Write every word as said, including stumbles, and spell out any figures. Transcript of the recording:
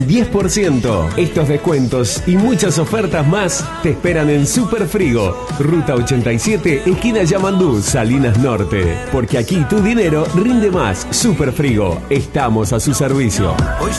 diez por ciento. Estos descuentos y muchas ofertas más te esperan en Super Frigo, Ruta ochenta y siete, esquina Yamandú, Salinas Norte. Porque aquí tu dinero rinde más. Super Frigo, estamos a su servicio. Hoy